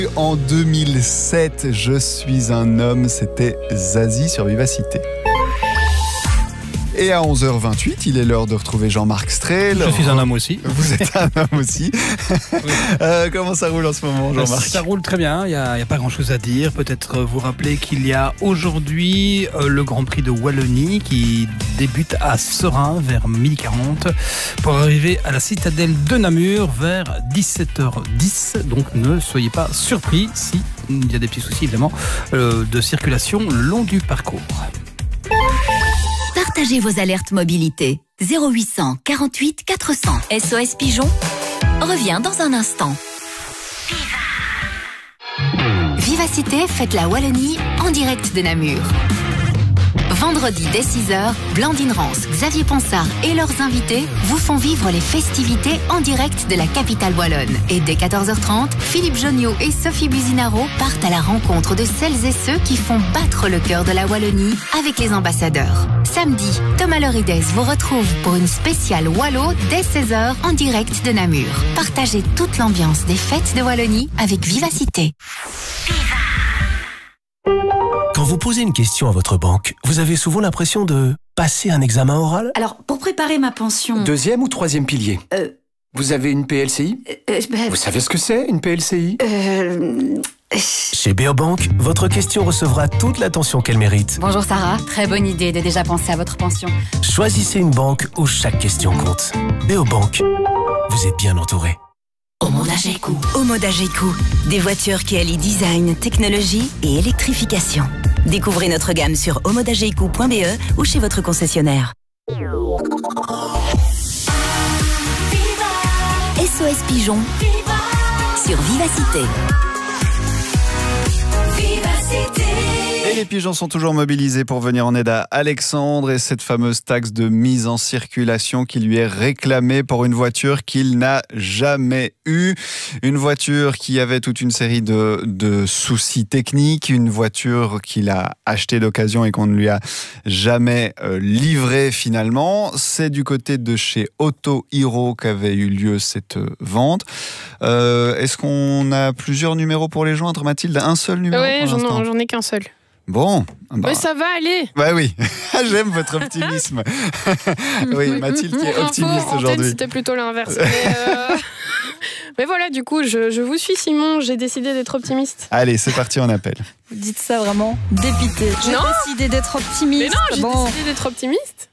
En 2007, Je suis un homme, c'était Zazie sur Vivacité. Et à 11h28, il est l'heure de retrouver Jean-Marc Strel. Je suis un homme aussi. Vous êtes un homme aussi. Oui. Comment ça roule en ce moment, Jean-Marc ? Ça roule très bien, il n'y a pas grand-chose à dire. Peut-être vous rappeler qu'il y a aujourd'hui le Grand Prix de Wallonie qui débute à Serein vers 12h40 pour arriver à la citadelle de Namur vers 17h10. Donc ne soyez pas surpris s'il y a des petits soucis évidemment de circulation le long du parcours. Partagez vos alertes mobilité. 0800 48 400. SOS Pigeon revient dans un instant. Vivacité fête la Wallonie en direct de Namur. Vendredi dès 6h, Blandine Rance, Xavier Ponsard et leurs invités vous font vivre les festivités en direct de la capitale wallonne. Et dès 14h30, Philippe Jonniot et Sophie Buzinaro partent à la rencontre de celles et ceux qui font battre le cœur de la Wallonie avec les ambassadeurs. Samedi, Thomas Lorides vous retrouve pour une spéciale Wallo dès 16h en direct de Namur. Partagez toute l'ambiance des fêtes de Wallonie avec Vivacité. Quand vous posez une question à votre banque, vous avez souvent l'impression de passer un examen oral ? Alors, pour préparer ma pension... Deuxième ou troisième pilier ? Vous avez une PLCI ? Vous savez ce que c'est, une PLCI ? Chez Beobank, votre question recevra toute l'attention qu'elle mérite. Bonjour Sarah, très bonne idée de déjà penser à votre pension. Choisissez une banque où chaque question compte. Beobank, vous êtes bien entouré. Omodageku, des voitures qui allient design, technologie et électrification. Découvrez notre gamme sur omodageku.be ou chez votre concessionnaire. SOS Pigeon sur Vivacité. Et les pigeons sont toujours mobilisés pour venir en aide à Alexandre et cette fameuse taxe de mise en circulation qui lui est réclamée pour une voiture qu'il n'a jamais eue. Une voiture qui avait toute une série de soucis techniques, une voiture qu'il a achetée d'occasion et qu'on ne lui a jamais livrée finalement. C'est du côté de chez Auto Hero qu'avait eu lieu cette vente. Est-ce qu'on a plusieurs numéros pour les joindre, Mathilde ? Un seul numéro pour l'instant ? J'en ai qu'un seul. Bon. Mais ça va aller. Bah oui, j'aime votre optimisme. Oui, Mathilde qui est optimiste aujourd'hui. C'était plutôt l'inverse. Mais voilà, du coup, je vous suis Simon, j'ai décidé d'être optimiste. Allez, c'est parti, on appelle. Vous dites ça vraiment dépité. J'ai décidé d'être optimiste. Mais non, j'ai décidé d'être optimiste.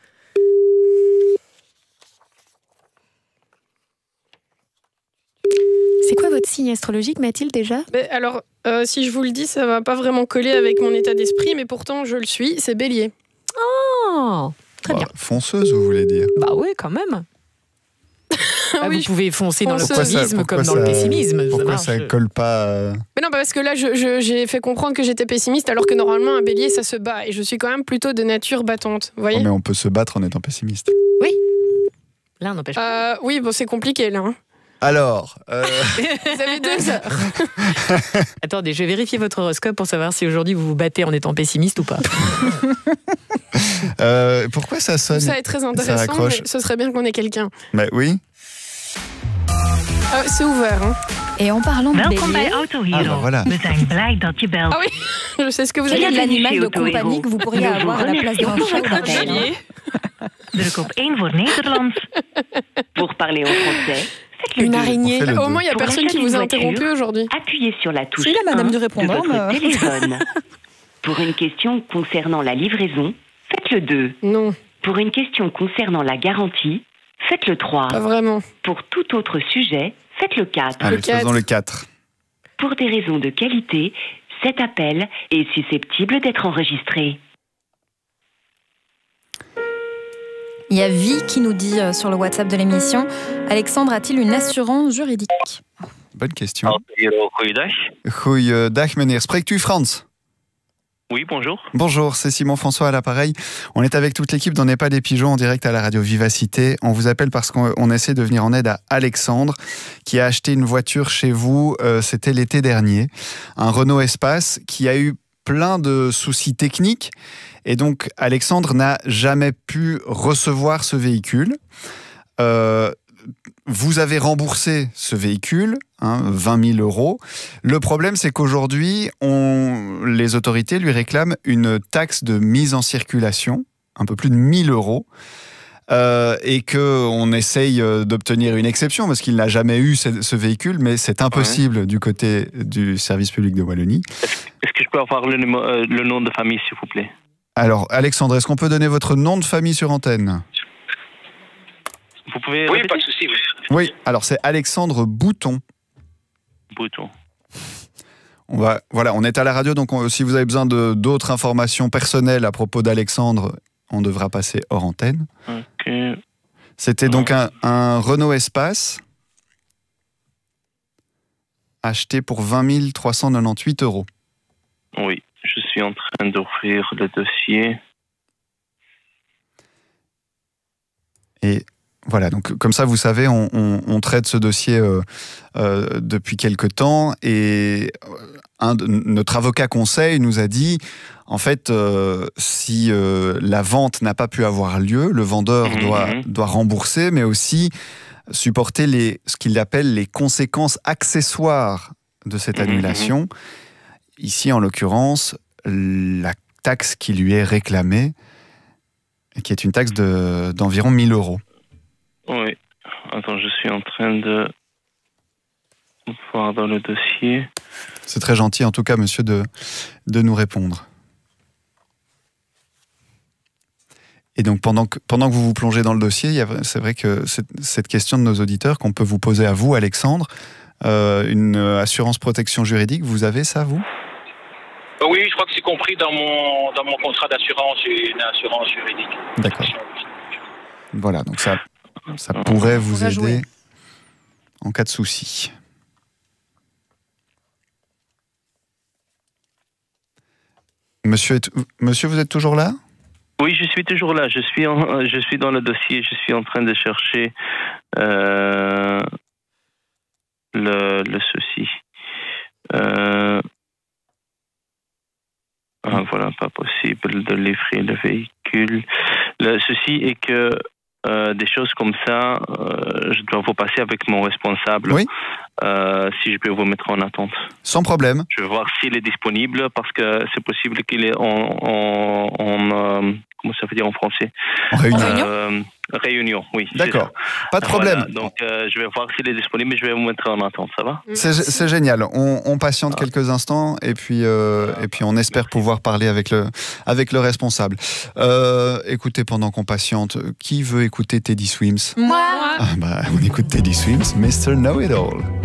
C'est quoi votre signe astrologique, Mathilde, déjà ? Alors, si je vous le dis, ça va pas vraiment coller avec mon état d'esprit, mais pourtant, je le suis, c'est Bélier. Oh, très bien. Fonceuse, vous voulez dire ? Bah oui, quand même. Oui, vous pouvez foncer dans fonceuse. l'optimisme comme dans le pessimisme. Pourquoi ça colle pas Mais non, parce que là, j'ai fait comprendre que j'étais pessimiste, alors que normalement, un Bélier, ça se bat. Et je suis quand même plutôt de nature battante, vous voyez ? Mais on peut se battre en étant pessimiste. Oui. L'un n'empêche pas. Oui, bon, c'est compliqué, là. Hein. Alors, Vous avez 2 heures. Attendez, je vais vérifier votre horoscope pour savoir si aujourd'hui vous vous battez en étant pessimiste ou pas. pourquoi ça sonne ? Ça est très intéressant, mais ce serait bien qu'on ait quelqu'un. Bah oui. C'est ouvert. Hein. Et en parlant de Bélier... Ah bah voilà. Ah oui, je sais ce que vous Quel allez est dire. l'animal de compagnie que vous pourriez avoir à la place d'un chat ou d'un Bélier. Druk op 1 voor Nederlands. Pour parler en français, faites-le Une 2. araignée. Au moins, il n'y a Pour personne qui l'achat vous d'une a interrompu voiture, aujourd'hui. Appuyez sur la touche Si, la madame 1 du répondant, de votre téléphone. Pour une question concernant la livraison, faites le 2. Non, Pour une question concernant la garantie, faites le 3. pas vraiment. Pour tout autre sujet, faites le 4. Allez, Le 4. faisons le 4. Pour des raisons de qualité, cet appel est susceptible d'être enregistré. Il y a Vie qui nous dit sur le WhatsApp de l'émission, Alexandre a-t-il une assurance juridique ? Bonne question. Goeiedag. Goeiedag meneer. Spreekt u Frans ? Oui, bonjour. Bonjour, c'est Simon François à l'appareil. On est avec toute l'équipe d'On n'est pas des pigeons en direct à la radio Vivacité. On vous appelle parce qu'on essaie de venir en aide à Alexandre qui a acheté une voiture chez vous, c'était l'été dernier. Un Renault Espace qui a eu plein de soucis techniques et donc Alexandre n'a jamais pu recevoir ce véhicule. vous avez remboursé ce véhicule, 20 000 €. Le problème, c'est qu'aujourd'hui, les autorités lui réclament une taxe de mise en circulation, un peu plus de 1 000 €. Et qu'on essaye d'obtenir une exception parce qu'il n'a jamais eu ce véhicule, mais c'est impossible du côté du service public de Wallonie. Est-ce que je peux avoir le nom de famille, s'il vous plaît? Alors, Alexandre, est-ce qu'on peut donner votre nom de famille sur antenne? Vous pouvez... Oui, pas de souci. Oui, alors c'est Alexandre Bouton. Bouton. On est à la radio, donc si vous avez besoin d'autres informations personnelles à propos d'Alexandre, on devra passer hors antenne. Ok. C'était donc un Renault Espace acheté pour 20 398 €. Oui, je suis en train d'ouvrir le dossier. Et voilà, donc comme ça, vous savez, on traite ce dossier depuis quelque temps. Et notre avocat conseil nous a dit, en fait, si la vente n'a pas pu avoir lieu, le vendeur doit rembourser, mais aussi supporter ce qu'il appelle les conséquences accessoires de cette annulation. Ici, en l'occurrence, la taxe qui lui est réclamée, qui est une taxe d'environ 1 000 €. Oui. Attends, je suis en train de voir dans le dossier. C'est très gentil, en tout cas, monsieur, de nous répondre. Et donc, pendant que vous vous plongez dans le dossier, c'est vrai que cette question de nos auditeurs qu'on peut vous poser à vous, Alexandre, une assurance protection juridique, vous avez ça, vous? Oui, je crois que c'est compris dans mon contrat d'assurance, j'ai une assurance juridique. D'accord. Voilà, donc ça pourrait vous aider en cas de souci. Monsieur, vous êtes toujours là? Oui, je suis toujours là. Je suis dans le dossier. Je suis en train de chercher le souci. Voilà, pas possible de livrer le véhicule. Le souci est que des choses comme ça, je dois vous passer avec mon responsable. Oui. Si je peux vous mettre en attente. Sans problème. Je vais voir s'il est disponible parce que c'est possible qu'il est comment ça veut dire en français? En réunion. Réunion, oui. D'accord, pas de problème. Voilà, donc je vais voir s'il est disponible et je vais vous mettre en attente, ça va? C'est génial. On patiente quelques instants et puis on espère pouvoir parler avec le responsable. Écoutez, pendant qu'on patiente, qui veut écouter Teddy Swims? Moi. On écoute Teddy Swims, Mr. Know-It-All.